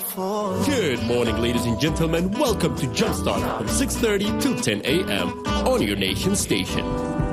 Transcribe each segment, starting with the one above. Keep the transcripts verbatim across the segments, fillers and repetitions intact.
four. Good morning, ladies and gentlemen. Welcome to Jumpstart from six thirty to ten a.m. on your nation station.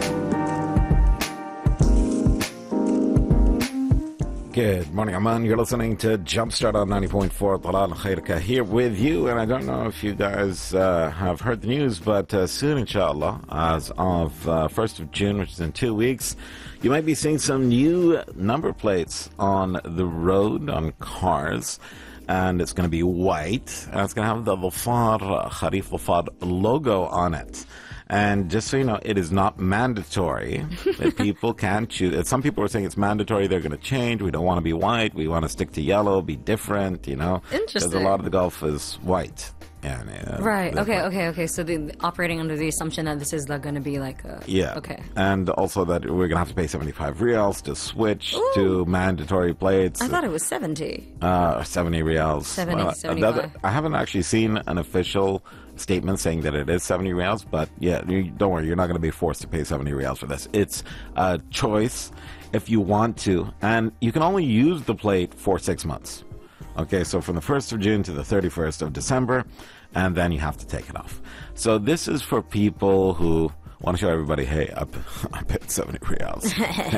Good morning, Aman. You're listening to Jumpstart on ninety point four. Talal Khairka here with you. And I don't know if you guys uh, have heard the news, but uh, soon, inshallah, as of uh, first of June, which is in two weeks, you might be seeing some new number plates on the road, on cars. And it's going to be white. And it's going to have the Dhafar, Kharif Dhafar logo on it. And just so you know, it is not mandatory that people can choose. Some people are saying it's mandatory. They're going to change. We don't want to be white. We want to stick to yellow, be different, you know. Interesting. Because a lot of the Gulf is white. Yeah, yeah, right. Okay, white. okay, okay. So the, operating under the assumption that this is like, going to be like a... Yeah. Okay. And also that we're going to have to pay seventy-five reals to switch Ooh. to mandatory plates. I thought it was seventy. Uh, seventy reals. seventy, well, seventy-five. That, I haven't actually seen an official statement saying that it is seventy reals, but yeah, you, don't worry, you're not going to be forced to pay seventy reals for this. It's a choice if you want to, and you can only use the plate for six months. Okay, so from the first of June to the thirty-first of December, and then you have to take it off. So this is for people who want to show everybody, hey, I, I paid seventy reals.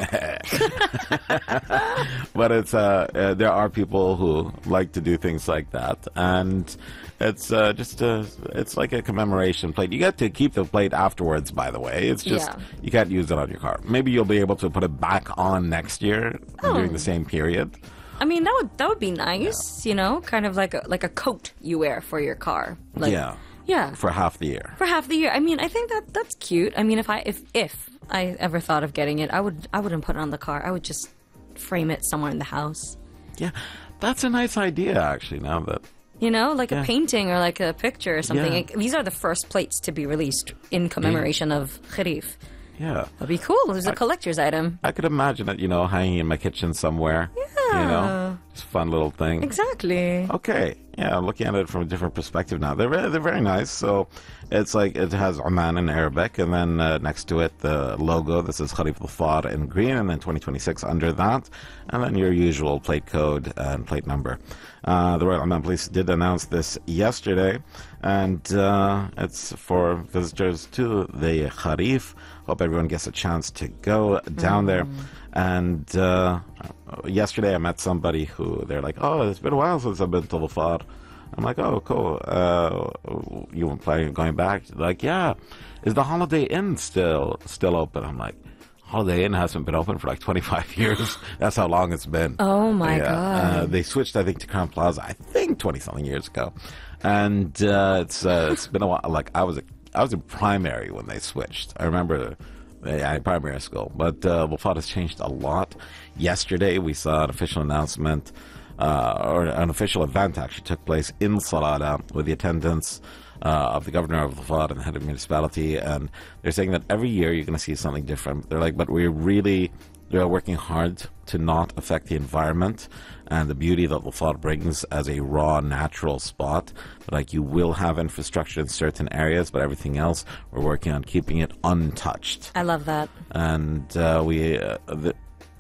But it's uh, uh, there are people who like to do things like that, and it's uh, just a, it's like a commemoration plate. You get to keep the plate afterwards, by the way. It's just, Yeah. you can't use it on your car. Maybe you'll be able to put it back on next year Oh. during the same period. I mean, that would that would be nice, you know, kind of like a, like a coat you wear for your car. Like, Yeah. Yeah. For half the year. For half the year. I mean, I think that that's cute. I mean, if I if if I ever thought of getting it, I would I wouldn't put it on the car. I would just frame it somewhere in the house. Yeah, that's a nice idea, actually, now that... You know, like Yeah. a painting or like a picture or something. Yeah. Like, these are the first plates to be released in commemoration of Kharif. Yeah. That'd be cool. It was a collector's item. I could imagine it, you know, hanging in my kitchen somewhere. Yeah. You know, just a fun little thing. Exactly. Okay, yeah, I'm looking at it from a different perspective now. They're very, they're very nice. So it's like it has Oman in Arabic, and then uh, next to it the logo. This is Kharif Dhafar in green, and then twenty twenty-six under that, and then your usual plate code and plate number. Uh, the Royal Oman Police did announce this yesterday, and uh, it's for visitors to the Kharif. Hope everyone gets a chance to go down mm. there. And uh, yesterday I met somebody who, they're like, oh, it's been a while since I've been to Dhafar. I'm like, oh, cool. Uh, you were planning on going back? They're like, yeah. Is the Holiday Inn still still open? I'm like, Holiday Inn hasn't been open for like twenty-five years. That's how long it's been. Oh, my yeah. God. Uh, they switched, I think, to Crown Plaza, I think twenty-something years ago. And uh, it's uh, it's been a while. Like, I was a, I was in primary when they switched. I remember... Yeah, in primary school. But uh, Dhafar has changed a lot. Yesterday, we saw an official announcement, uh, or an official event actually took place in Salala with the attendance uh, of the governor of Dhafar and the head of the municipality. And they're saying that every year you're going to see something different. They're like, but we're really they're working hard to not affect the environment and the beauty that Dhafar brings as a raw, natural spot. Like, you will have infrastructure in certain areas, but everything else, we're working on keeping it untouched. I love that. And uh, we, uh, the,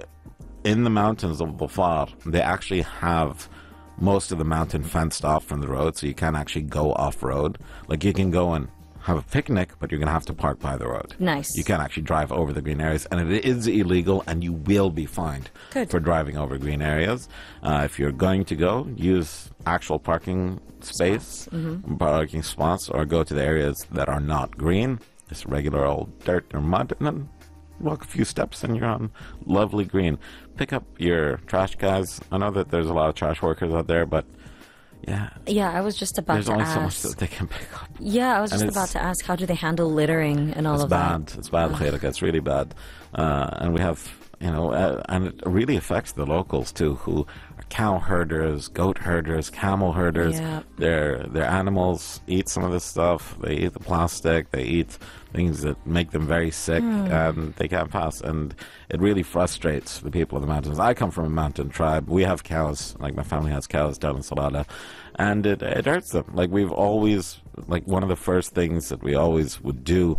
in the mountains of Dhafar, they actually have most of the mountain fenced off from the road, so you can't actually go off-road. Like, you can go and have a picnic, but you're going to have to park by the road. Nice. You can't actually drive over the green areas, and it is illegal, and you will be fined Good. for driving over green areas. Uh, if you're going to go, use actual parking space, mm-hmm. parking spots, or go to the areas that are not green, just regular old dirt or mud, and then walk a few steps and you're on lovely green. Pick up your trash, guys. I know that there's a lot of trash workers out there, but yeah. Yeah, I was just about There's to only ask. so much that they can pick up. Yeah, I was And just it's- about to ask, how do they handle littering and all It's of bad. that? It's bad, Khairika. It's really bad. Uh, and we have, you know, uh, and it really affects the locals too, who are cow herders, goat herders, camel herders. Yeah. Their their animals eat some of this stuff. They eat the plastic. They eat things that make them very sick, Mm. and they can't pass. And it really frustrates the people of the mountains. I come from a mountain tribe. We have cows. Like, my family has cows down in Salala. And it, it hurts them. Like, we've always, like, one of the first things that we always would do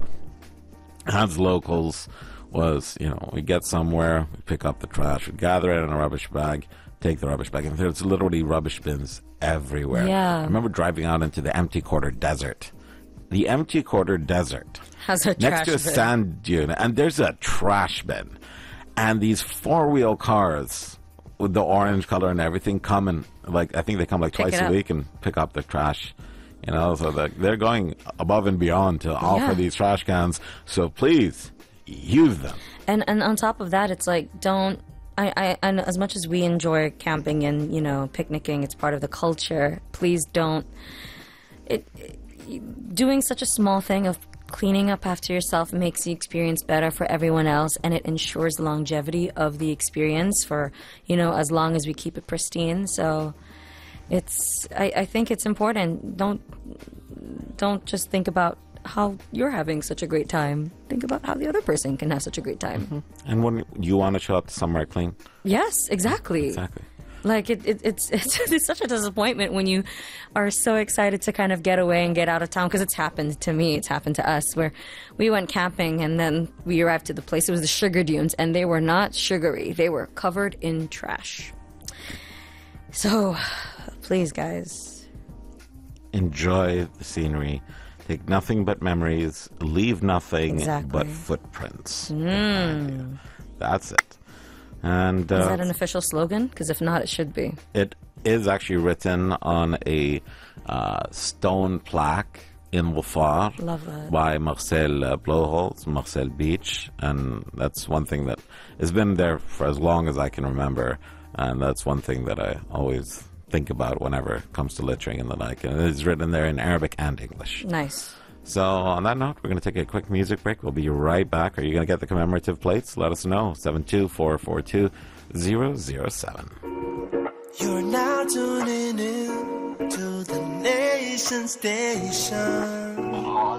as locals was, you know, we get somewhere, we pick up the trash, we gather it in a rubbish bag, take the rubbish back. And there's literally rubbish bins everywhere. Yeah. I remember driving out into the empty quarter desert. The empty quarter desert. Has a Next trash to a bin. sand dune. And there's a trash bin. And these four-wheel cars with the orange color and everything come and, like, I think they come like Pick twice it a up. week and pick up the trash. You know, so they're, they're going above and beyond to offer Yeah. these trash cans. So please, use them. And and on top of that, it's like don't. I, I and as much as we enjoy camping and you know picnicking, it's part of the culture. Please don't. It, it doing such a small thing of cleaning up after yourself makes the experience better for everyone else, and it ensures the longevity of the experience for you know as long as we keep it pristine. So. It's. I, I think it's important. Don't don't just think about how you're having such a great time. Think about how the other person can have such a great time. Mm-hmm. And when you want to show up to somewhere clean, Yes, exactly. exactly. Like it, it, it's, it's it's such a disappointment when you are so excited to kind of get away and get out of town because it's happened to me. It's happened to us where we went camping and then we arrived to the place. It was the sugar dunes and they were not sugary. They were covered in trash. So, please, guys. Enjoy the scenery. Take nothing but memories. Leave nothing Exactly. but footprints. behind you. That's it. And uh, Is that an official slogan? Because if not, it should be. it is actually written on a uh, stone plaque in Wafar Love that. by Marcel uh, Blowholes, Marcel Beach. And that's one thing that has been there for as long as I can remember. And that's one thing that I always think about whenever it comes to littering and the like. And it's written there in Arabic and English. Nice. So on that note, we're going to take a quick music break. We'll be right back. Are you going to get the commemorative plates? Let us know. seven two four four two zero zero seven. You're now tuning in to the Nation Station.